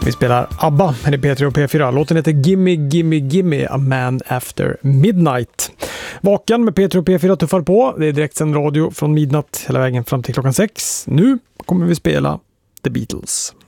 Vi spelar ABBA här i P3 och P4. Låten heter Gimme, Gimme, Gimme, A Man After Midnight. Vaken med P3 och P4 tuffar på. Det är direktsänd radio från midnatt hela vägen fram till klockan 6. Nu kommer vi spela The Beatles.